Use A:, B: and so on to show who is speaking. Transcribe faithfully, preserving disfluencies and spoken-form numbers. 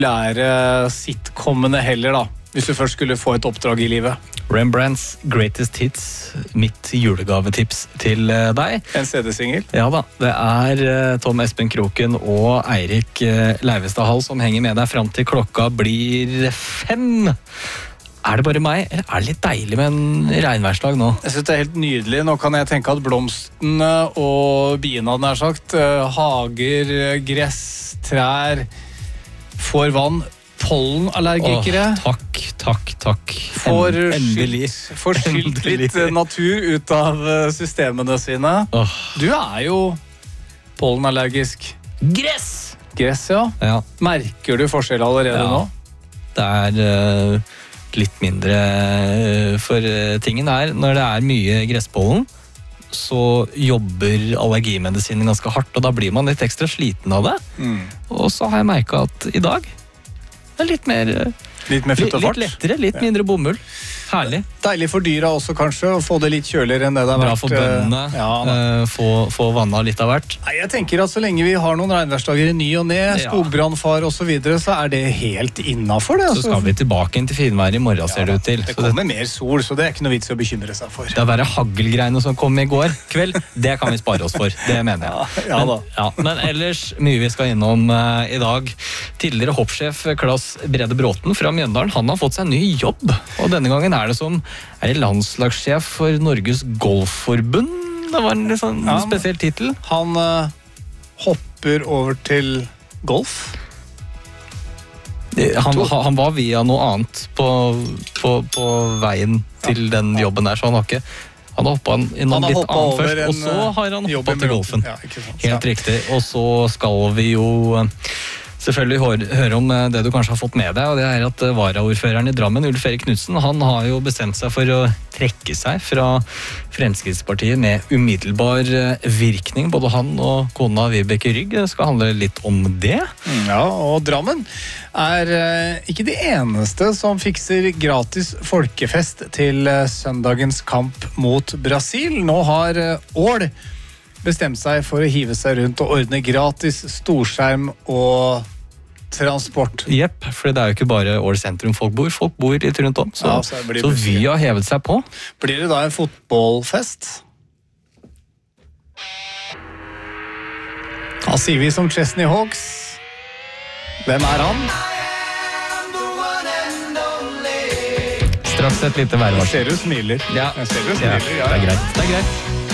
A: lære sitcommene heller da, hvis du først skulle få et oppdrag i livet.
B: Rembrandts Greatest Hits, mitt julegavetips til deg.
A: En C D-singel?
B: Ja da, det er Tom Espen Kroken og Eirik Leivestad Hall som henger med deg frem til klokka blir fem. Er det bare meg, eller er det litt deilig med en regnværsdag nå?
A: Jeg synes det er helt nydelig. Nå kan jeg tenke at blomstene og biene hadde nær sagt, hager, gress, trær, får vann, pollenallergikere.
B: Åh, takk, takk, takk.
A: Får
B: Endelig.
A: skylt, får skylt litt natur ut av systemene sine.
B: Åh.
A: Du er jo pollenallergisk.
B: Gress!
A: Gress, ja.
B: Ja.
A: Merker du forskjell allerede
B: Ja.
A: nå?
B: Det er uh, litt mindre uh, for uh, tingen er, når det er mye gresspollen, så jobber allergimedisinen ganske hardt, og da blir man litt ekstra sliten av det.
A: Mm.
B: Og så har jeg merket at i dag det er litt mer,
A: Litt mer futt og fart.
B: litt lettere, litt mindre bomull. Herlig.
A: Deilig for dyra også kanskje, å få det litt kjøligere enn det det har
B: Bra
A: vært.
B: for bøndene,
A: Ja,
B: uh, få, få vannet litt av hvert.
A: Nei, jeg tenker at så lenge vi har noen regnværsdager i ny og ned,
B: Ja.
A: skogbrannfar og så videre, så er det helt innenfor det.
B: Så skal vi tilbake inn til finvær i morgen, ser det ut til.
A: Det
B: Så det,
A: kommer mer sol, så det er ikke noe vits å bekymre seg for.
B: det der hagelgreiene som kom i går kveld, det kan vi spare oss for, det mener jeg.
A: Ja, ja da.
B: Men, ja, men ellers mye vi skal innom uh, i dag. Tidligere hoppsjef Klas Brede Bråten fra Mjøndalen, han har fått seg en ny jobb, og denne gangen er det som er det landslagssjef for Norges Golfforbund. Det var en litt sånn
A: Ja,
B: spesiell titel.
A: Han uh, hopper over til golf.
B: Han, han var via noe annet på, på, på veien til den jobben der, så han har ikke han har hoppet innom
A: Han har
B: litt
A: hoppet
B: annet
A: over
B: først, og
A: en,
B: så har han
A: jobb
B: hoppet
A: med
B: til golfen.
A: Ja, ikke sant.
B: Helt
A: Ja.
B: riktig. Og så skal vi jo selvfølgelig høre, høre om det du kanskje har fått med deg, og det er at varaordføreren i Drammen, Ulf Erik Knudsen, han har jo bestemt seg for å trekke seg fra Fremskrittspartiet med umiddelbar virkning. Både han og kona Vibeke Rygg skal handle litt om det.
A: Ja, og Drammen er eh, ikke de eneste som fikser gratis folkefest til eh, søndagens kamp mot Brasil. Nå har eh, Ål bestemt seg for å hive seg rundt og ordne gratis storskjerm og transport.
B: Jepp, for det er jo ikke bare Ål sentrum folk bor. Folk bor litt rundt om, så,
A: Ja, så det blir
B: så
A: plutselig-
B: Vy har hevet seg på.
A: Blir det da en fotballfest? Da sier vi som Chesney Hawks. Hvem er han?
B: Straks et lite
A: Jeg
B: værvarsel.
A: ser du smiler.
B: Ja,
A: Jeg ser du
B: ja,
A: smiler,
B: det er greit. Det er greit.